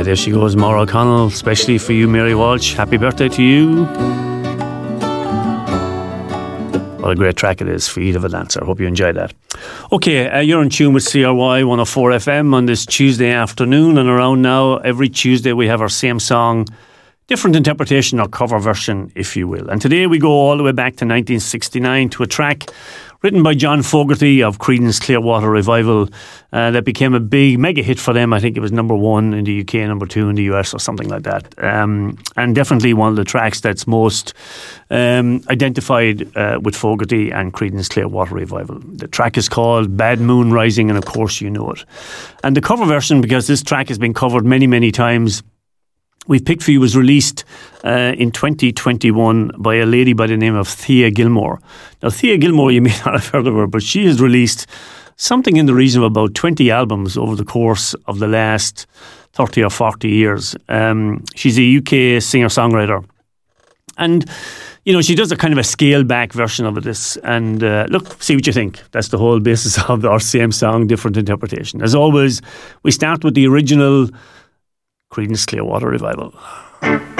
There she goes, Maura O'Connell, especially for you, Mary Walsh. Happy birthday to you. What a great track it is, Feet of a Dancer. Hope you enjoyed that. Okay, you're in tune with CRY 104 FM on this Tuesday afternoon, and around now, every Tuesday we have our same song, different interpretation or cover version, if you will. And today we go all the way back to 1969 to a track written by John Fogerty of Creedence Clearwater Revival that became a big mega hit for them. I think it was number 1 in the UK, number 2 in the US or something like that. And definitely one of the tracks that's most identified with Fogerty and Creedence Clearwater Revival. The track is called Bad Moon Rising, and of course you know it. And the cover version, because this track has been covered many, many times, we've picked for you, was released in 2021 by a lady by the name of Thea Gilmore. Now, Thea Gilmore, you may not have heard of her, but she has released something in the region of about 20 albums over the course of the last 30 or 40 years. She's a UK singer-songwriter. And, you know, she does a kind of a scaled-back version of this. And look, see what you think. That's the whole basis of our same song, different interpretation. As always, we start with the original Creedence Clearwater Revival.